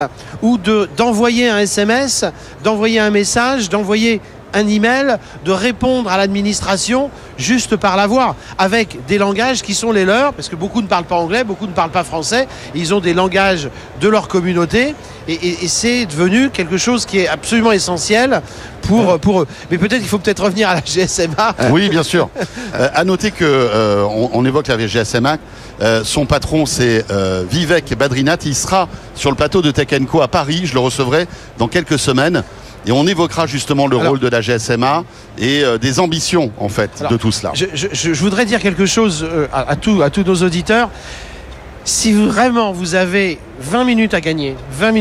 ou d'envoyer un SMS, d'envoyer un message, d'envoyer un email, de répondre à l'administration juste par la voix, avec des langages qui sont les leurs, parce que beaucoup ne parlent pas anglais, beaucoup ne parlent pas français, ils ont des langages de leur communauté, et c'est devenu quelque chose qui est absolument essentiel pour eux. Mais peut-être qu'il faut revenir à la GSMA. Oui, bien sûr. À noter que on évoque la GSMA. Son patron, c'est Vivek Badrinath. Il sera sur le plateau de Tech & Co à Paris. Je le recevrai dans quelques semaines. Et on évoquera justement le rôle de la GSMA et des ambitions, en fait, de tout cela. Je voudrais dire quelque chose à tous nos auditeurs. Si vraiment vous avez 20 minutes à gagner,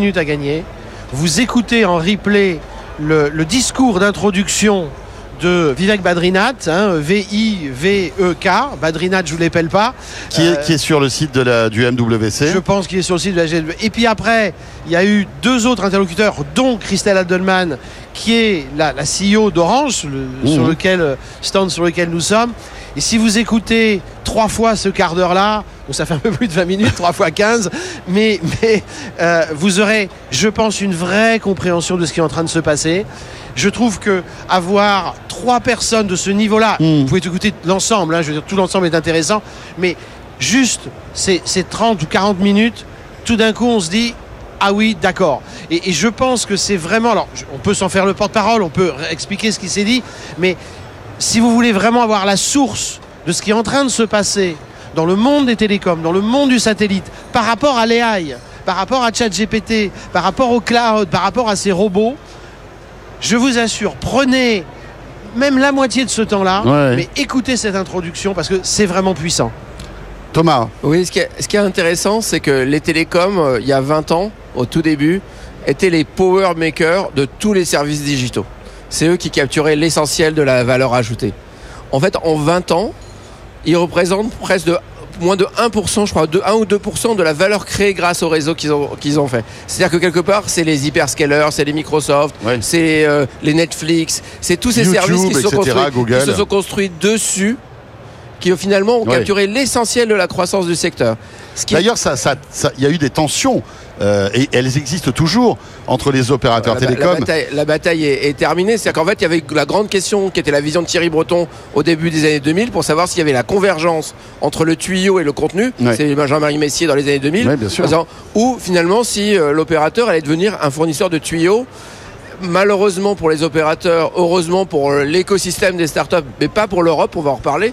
vous écoutez en replay le discours d'introduction de Vivek Badrinath, V-I-V-E-K, Badrinath, je ne vous l'appelle pas. Qui est sur le site du MWC. Je pense qu'il est sur le site de la GSMA. Et puis après, il y a eu 2 autres interlocuteurs, dont Christelle Adelman, qui est la CEO d'Orange, stand sur lequel nous sommes. Et si vous écoutez 3 fois ce quart d'heure-là, donc ça fait un peu plus de 20 minutes, 3 fois 15, mais vous aurez, je pense, une vraie compréhension de ce qui est en train de se passer. Je trouve que avoir 3 personnes de ce niveau-là, vous pouvez écouter l'ensemble, je veux dire, tout l'ensemble est intéressant, mais juste ces 30 ou 40 minutes, tout d'un coup on se dit ah oui, d'accord. Et je pense que c'est vraiment, alors on peut s'en faire le porte-parole, on peut expliquer ce qui s'est dit, mais si vous voulez vraiment avoir la source de ce qui est en train de se passer dans le monde des télécoms, dans le monde du satellite, par rapport à l'AI, par rapport à ChatGPT, par rapport au cloud, par rapport à ces robots, je vous assure, prenez même la moitié de ce temps-là, mais écoutez cette introduction parce que c'est vraiment puissant. Thomas. Oui, ce qui est intéressant, c'est que les télécoms, il y a 20 ans, au tout début, étaient les power makers de tous les services digitaux. C'est eux qui capturaient l'essentiel de la valeur ajoutée. En fait, en 20 ans, ils représentent presque moins de 1%, je crois, de 1 ou 2% de la valeur créée grâce au réseau qu'ils ont fait. C'est-à-dire que quelque part, c'est les hyperscalers, c'est les Microsoft, c'est les Netflix, c'est tous ces YouTube, services qui se sont construits dessus, qui finalement ont capturé l'essentiel de la croissance du secteur. D'ailleurs, il y a eu des tensions, et elles existent toujours, entre les opérateurs télécoms. La bataille est terminée. C'est-à-dire qu'en fait, il y avait la grande question qui était la vision de Thierry Breton au début des années 2000 pour savoir s'il y avait la convergence entre le tuyau et le contenu. C'est Jean-Marie Messier dans les années 2000. Ou finalement, si l'opérateur allait devenir un fournisseur de tuyaux. Malheureusement pour les opérateurs, heureusement pour l'écosystème des startups, mais pas pour l'Europe, on va en reparler.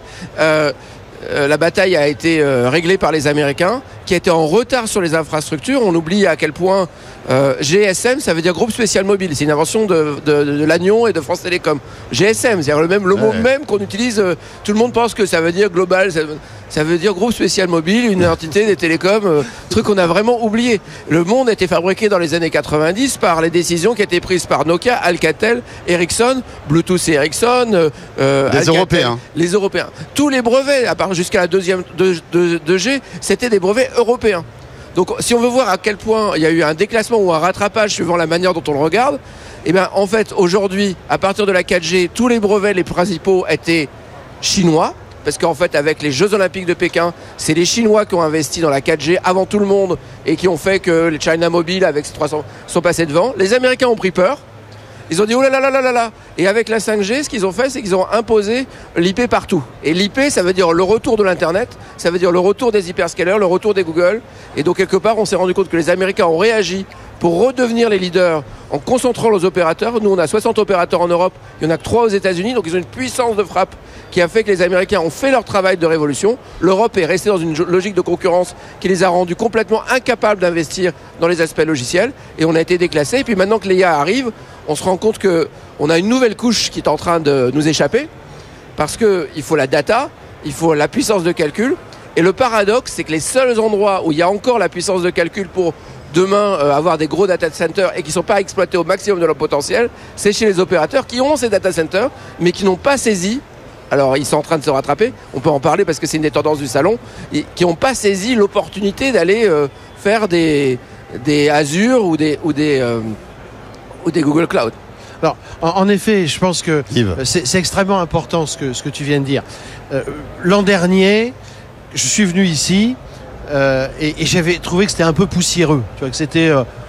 La bataille a été réglée par les Américains, qui étaient en retard sur les infrastructures. On oublie à quel point GSM, ça veut dire groupe spécial mobile. C'est une invention de Lannion et de France Télécom. GSM, c'est-à-dire le mot même qu'on utilise. Tout le monde pense que ça veut dire global. Ça veut dire groupe spécial mobile, une entité des télécoms, truc qu'on a vraiment oublié. Le monde a été fabriqué dans les années 90 par les décisions qui étaient prises par Nokia, Alcatel, Ericsson, Bluetooth et Ericsson. Les Européens. Les Européens. Tous les brevets, à part jusqu'à la deuxième 2G, c'était des brevets européens. Donc si on veut voir à quel point il y a eu un déclassement ou un rattrapage suivant la manière dont on le regarde, eh bien en fait aujourd'hui, à partir de la 4G, tous les brevets, les principaux, étaient chinois. Parce qu'en fait, avec les Jeux Olympiques de Pékin, c'est les Chinois qui ont investi dans la 4G avant tout le monde et qui ont fait que les China Mobile avec 300 sont passés devant. Les Américains ont pris peur. Ils ont dit oh là là là là là. Et avec la 5G, ce qu'ils ont fait, c'est qu'ils ont imposé l'IP partout. Et l'IP, ça veut dire le retour de l'Internet, ça veut dire le retour des hyperscalers, le retour des Google. Et donc quelque part, on s'est rendu compte que les Américains ont réagi pour redevenir les leaders en concentrant les opérateurs. Nous, on a 60 opérateurs en Europe, il n'y en a que 3 aux États-Unis, donc ils ont une puissance de frappe qui a fait que les Américains ont fait leur travail de révolution. L'Europe est restée dans une logique de concurrence qui les a rendus complètement incapables d'investir dans les aspects logiciels, et on a été déclassés. Et puis maintenant que l'IA arrive, on se rend compte qu'on a une nouvelle couche qui est en train de nous échapper, parce qu'il faut la data, il faut la puissance de calcul, et le paradoxe, c'est que les seuls endroits où il y a encore la puissance de calcul pour demain avoir des gros data centers et qui ne sont pas exploités au maximum de leur potentiel, c'est chez les opérateurs qui ont ces data centers mais qui n'ont pas saisi, alors ils sont en train de se rattraper, on peut en parler parce que c'est une des tendances du salon, et qui n'ont pas saisi l'opportunité d'aller faire des Azure ou des Google Cloud. Alors, en effet, je pense que c'est extrêmement important ce que tu viens de dire. L'an dernier, je suis venu ici et j'avais trouvé que c'était un peu poussiéreux. Tu vois, que c'était